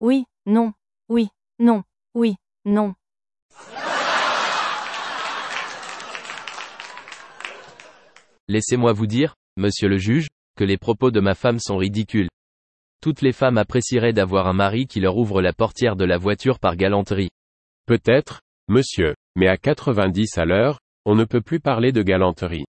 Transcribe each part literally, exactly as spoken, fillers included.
Oui, non, oui, non, oui, non. Laissez-moi vous dire, monsieur le juge, que les propos de ma femme sont ridicules. Toutes les femmes apprécieraient d'avoir un mari qui leur ouvre la portière de la voiture par galanterie. Peut-être, monsieur, mais à quatre-vingt-dix à l'heure, on ne peut plus parler de galanterie.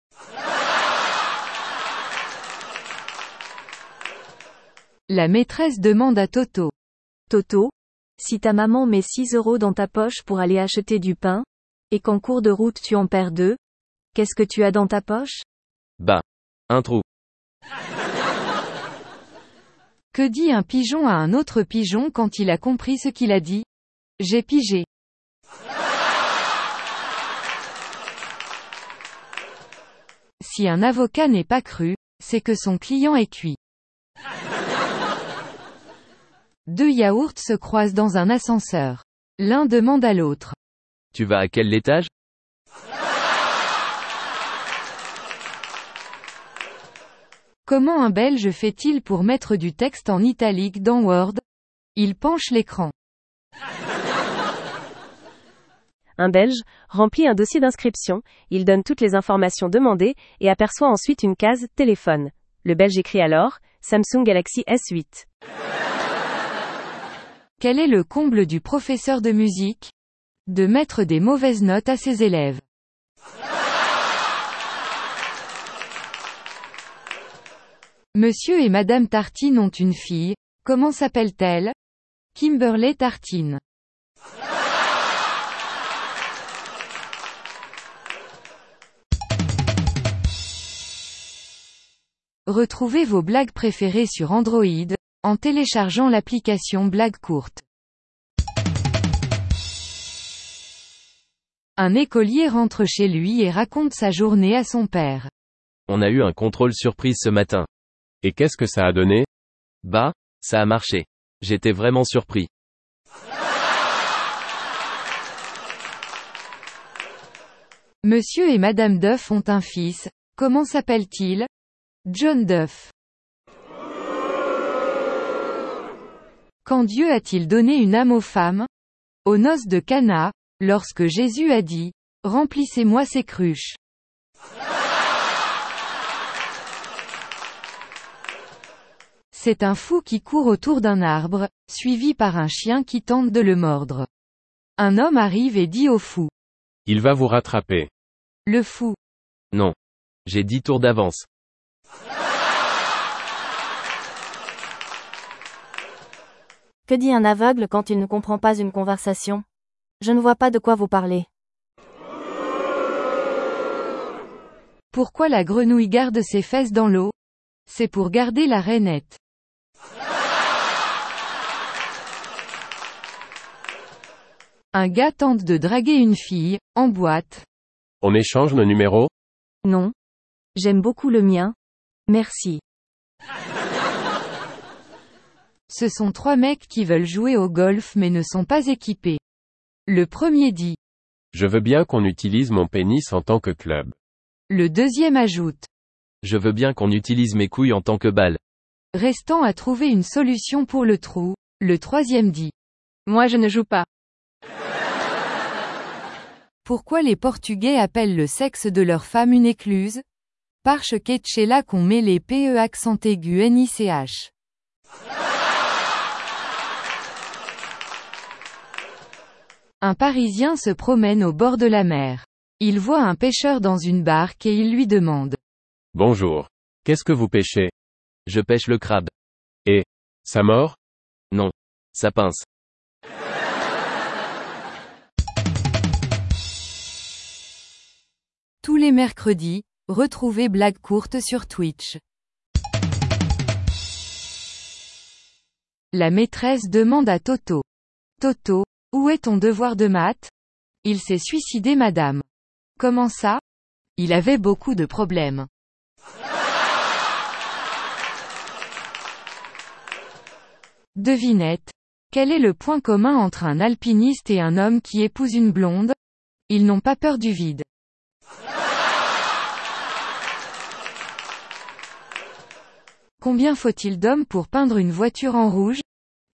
La maîtresse demande à Toto. Toto, si ta maman met six euros dans ta poche pour aller acheter du pain, et qu'en cours de route tu en perds deux, qu'est-ce que tu as dans ta poche? Bah. Un trou. Que dit un pigeon à un autre pigeon quand il a compris ce qu'il a dit? J'ai pigé. Si un avocat n'est pas cru, c'est que son client est cuit. Deux yaourts se croisent dans un ascenseur. L'un demande à l'autre. Tu vas à quel étage? Comment un Belge fait-il pour mettre du texte en italique dans Word? Il penche l'écran. Un Belge remplit un dossier d'inscription, il donne toutes les informations demandées, et aperçoit ensuite une case « Téléphone ». Le Belge écrit alors « Samsung Galaxy S huit ». Quel est le comble du professeur de musique? De mettre des mauvaises notes à ses élèves. Monsieur et Madame Tartine ont une fille, comment s'appelle-t-elle? Kimberley Tartine. Retrouvez vos blagues préférées sur Android, en téléchargeant l'application Blague Courte. Un écolier rentre chez lui et raconte sa journée à son père. On a eu un contrôle surprise ce matin. Et qu'est-ce que ça a donné? Bah, ça a marché. J'étais vraiment surpris. Monsieur et Madame Duff ont un fils, comment s'appelle-t-il? John Duff. Quand Dieu a-t-il donné une âme aux femmes? Aux noces de Cana, lorsque Jésus a dit, « Remplissez-moi ces cruches ». C'est un fou qui court autour d'un arbre, suivi par un chien qui tente de le mordre. Un homme arrive et dit au fou. Il va vous rattraper. Le fou. Non. J'ai dix tours d'avance. Que dit un aveugle quand il ne comprend pas une conversation? Je ne vois pas de quoi vous parlez. Pourquoi la grenouille garde ses fesses dans l'eau? C'est pour garder la rainette. Un gars tente de draguer une fille, en boîte. On échange nos numéros? Non. J'aime beaucoup le mien. Merci. Ce sont trois mecs qui veulent jouer au golf mais ne sont pas équipés. Le premier dit. Je veux bien qu'on utilise mon pénis en tant que club. Le deuxième ajoute. Je veux bien qu'on utilise mes couilles en tant que balle. Restant à trouver une solution pour le trou, le troisième dit. Moi je ne joue pas. Pourquoi les Portugais appellent le sexe de leur femme une écluse? Parce que c'est là qu'on met les P E accent aigu N I C H. Un Parisien se promène au bord de la mer. Il voit un pêcheur dans une barque et il lui demande. Bonjour. Qu'est-ce que vous pêchez? Je pêche le crabe. Et, ça mord? Non. Ça pince. Tous les mercredis, retrouvez Blague Courte sur Twitch. La maîtresse demande à Toto. Toto, où est ton devoir de maths? Il s'est suicidé madame. Comment ça? Il avait beaucoup de problèmes. Devinette. Quel est le point commun entre un alpiniste et un homme qui épouse une blonde? Ils n'ont pas peur du vide. Combien faut-il d'hommes pour peindre une voiture en rouge?